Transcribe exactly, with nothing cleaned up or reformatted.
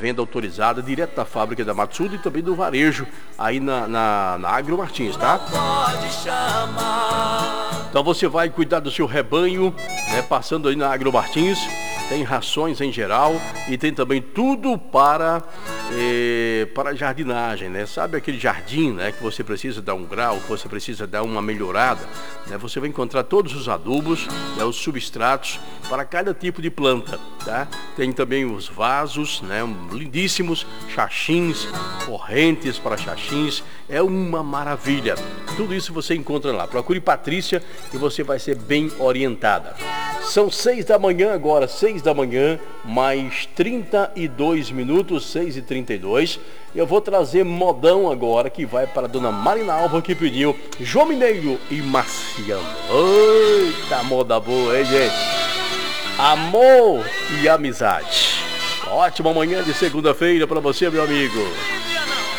venda autorizada direto da fábrica da Matsuda e também do varejo aí na, na, na Agro Martins, tá? Então você vai cuidar do seu rebanho, né, passando aí na Agro Martins. Tem rações em geral e tem também tudo para, eh, para jardinagem, né? Sabe aquele jardim, né, que você precisa dar um grau, que você precisa dar uma melhorada, né? Você vai encontrar todos os adubos, né, os substratos para cada tipo de planta, tá? Tem também os vasos, né, lindíssimos, xaxins, correntes para xaxins, é uma maravilha. Tudo isso você encontra lá. Procure Patrícia e você vai ser bem orientada. São seis da manhã agora, seis da manhã, mais trinta e dois minutos, seis e trinta e dois. Eu vou trazer modão agora, que vai para a dona Marina Alva, que pediu João Mineiro e Marciano. Eita, moda boa, hein, gente? Amor e amizade. Ótima manhã de segunda-feira para você, meu amigo.